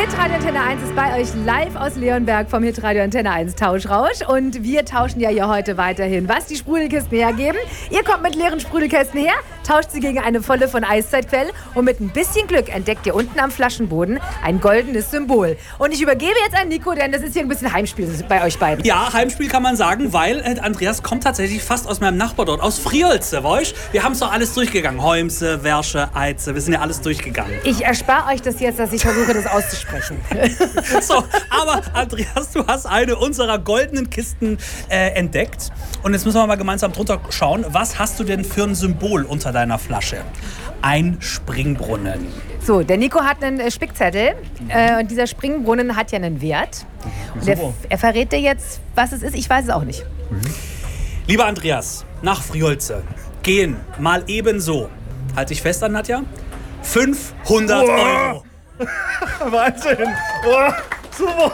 Hitradio Antenne 1 ist bei euch live aus Leonberg vom Hitradio Antenne 1 Tauschrausch. Und wir tauschen ja hier heute weiterhin, was die Sprudelkisten hergeben. Ihr kommt mit leeren Sprudelkästen her, tauscht sie gegen eine volle von Eiszeitquelle und mit ein bisschen Glück entdeckt ihr unten am Flaschenboden ein goldenes Symbol. Und ich übergebe jetzt an Nico, denn das ist hier ein bisschen Heimspiel bei euch beiden. Ja, Heimspiel kann man sagen, weil Andreas kommt tatsächlich fast aus meinem Nachbar dort, aus Friolze, weißt? Wir haben es doch alles durchgegangen. Holmse, Wersche, Eize, wir sind ja alles durchgegangen. Ich erspare euch das jetzt, dass ich versuche, das auszusprechen. So, aber Andreas, du hast eine unserer goldenen Kisten entdeckt. Und jetzt müssen wir mal gemeinsam drunter schauen. Was hast du denn für ein Symbol unter deiner Flasche? Ein Springbrunnen. So, der Nico hat einen Spickzettel und dieser Springbrunnen hat ja einen Wert. Und er verrät dir jetzt, was es ist. Ich weiß es auch nicht. Lieber Andreas, nach Friolze gehen mal ebenso, halt dich fest an, Nadja, 500 Euro. Wahnsinn! Oh, super!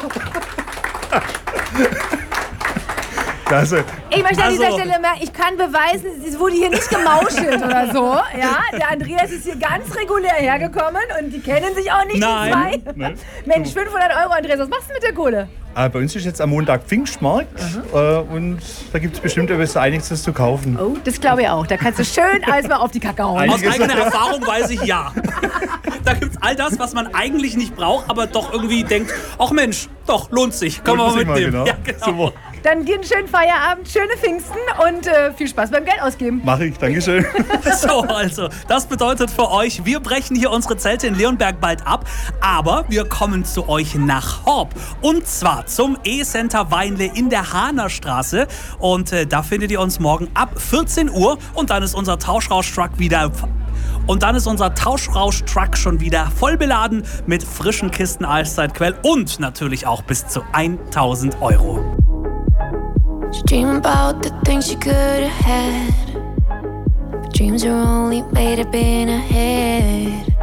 Klasse. Ich möchte an dieser Stelle merken, ich kann beweisen, es wurde hier nicht gemauschelt oder so. Ja, der Andreas ist hier ganz regulär hergekommen und die kennen sich auch nicht, Nein. die zwei. Mensch, 500 Euro, Andreas, was machst du mit der Kohle? Bei uns ist jetzt am Montag Pfingstmarkt und da gibt es bestimmt etwas einiges zu kaufen. Oh, das glaube ich auch. Da kannst du schön alles mal auf die Kacke hauen. Aus eigener Erfahrung weiß ich ja. Da gibt es all das, was man eigentlich nicht braucht, aber doch irgendwie denkt, ach Mensch, doch, lohnt sich. Können wir mal mitnehmen. Genau. Ja, genau. Super. Dann dir einen schönen Feierabend, schöne Pfingsten und viel Spaß beim Geld ausgeben. Mach ich, Dankeschön. So, also, das bedeutet für euch, wir brechen hier unsere Zelte in Leonberg bald ab, aber wir kommen zu euch nach Horb. Und zwar zum E-Center Weinle in der Hahnerstraße. Und da findet ihr uns morgen ab 14 Uhr und dann ist unser Tauschrausch-Truck wieder... Und dann ist unser Tauschrausch-Truck schon wieder voll beladen mit frischen Kisten Eiszeitquell und natürlich auch bis zu 1.000 Euro. She dreamed about the things she could have had, but dreams are only made up in her head.